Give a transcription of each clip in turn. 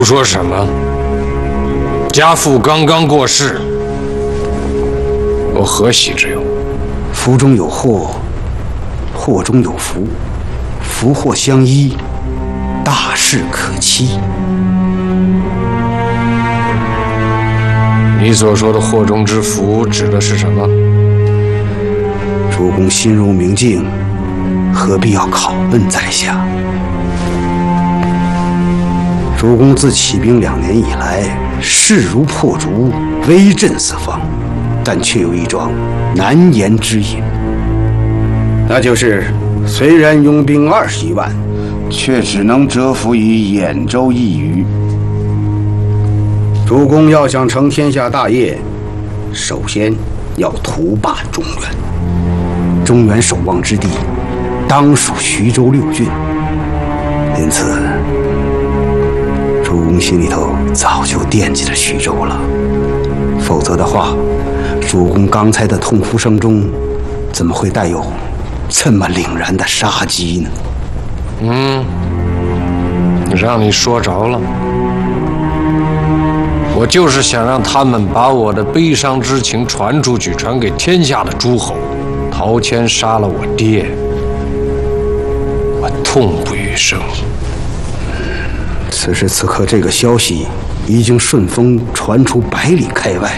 说什么？家父刚刚过世，我何喜之有？ 福中有祸，祸中有福，福祸相依，大事可期。 你所说的祸中之福指的是什么？ 主公心如明镜，何必要拷问在下？主公自起兵2年以来，势如破竹，威震四方，但却有一桩难言之隐，那就是虽然拥兵21万，却只能折服于兖州一隅。主公要想成天下大业，首先要图霸中原。中原守望之地，当属徐州6郡，因此，主公心里头早就惦记着徐州了。否则的话，主公刚才的痛呼声中，怎么会带有这么凛然的杀机呢？ 让你说着了。我就是想让他们把我的悲伤之情传出去，传给天下的诸侯。陶谦杀了我爹，我痛不欲生。 此时此刻，这个消息已经顺风传出100里开外。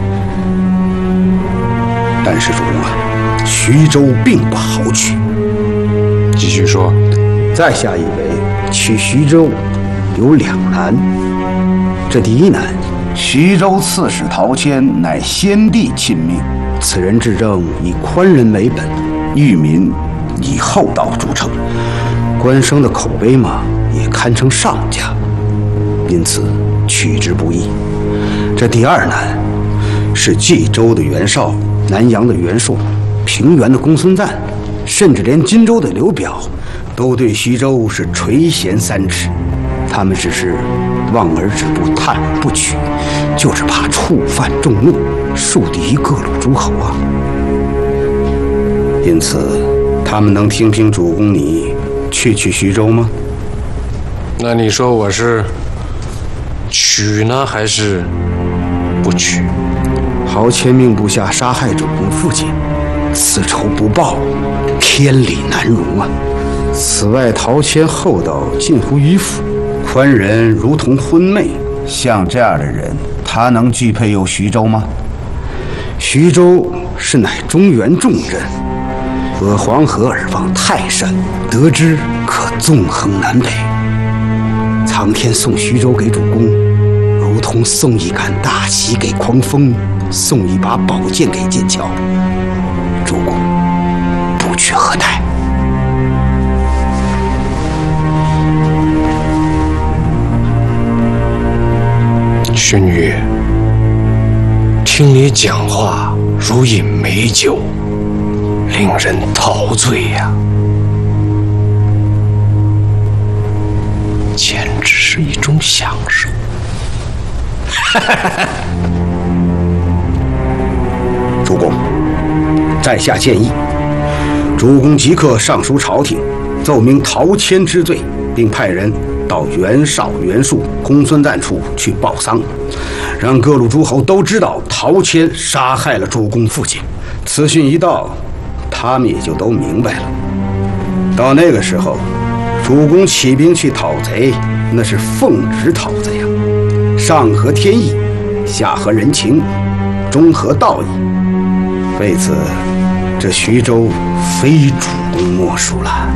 但是主公啊，徐州并不好取。 继续说。 在下以为取徐州有2难。这第一难，徐州刺史陶谦乃先帝亲命，此人治政以宽仁为本，裕民以厚道著称，官生的口碑嘛，也堪称上佳，因此取之不易。这第二难，是冀州的袁绍、南阳的袁术、平原的公孙瓒，甚至连荆州的刘表，都对徐州是垂涎3尺。他们只是望而止步，叹而不取，就是怕触犯众怒，树敌各路诸侯啊。因此，他们能听凭主公你去徐州吗？ 那你说我是取呢，还是不取？ 陶谦命部下杀害主公父亲，此仇不报，天理难容啊！此外，陶谦厚道近乎迂腐，宽仁如同昏昧，像这样的人，他能具备有徐州吗？徐州是乃中原重镇，隔黄河而望泰山，得之可纵横南北。苍天送徐州给主公，如同送一杆大旗给狂风，送一把宝剑给剑鞘。主公不去何待？ 荀彧，听你讲话如饮美酒，令人陶醉呀，简直是一种享受。 主公，在下建议，主公即刻上书朝廷，奏明陶谦之罪，并派人到袁绍、袁术、公孙瓒处去报丧，让各路诸侯都知道陶谦杀害了主公父亲。此讯一到，他们也就都明白了。到那个时候，主公起兵去讨贼，那是奉旨讨贼啊，上合天意，下合人情，中合道义。为此，这徐州非主公莫属了。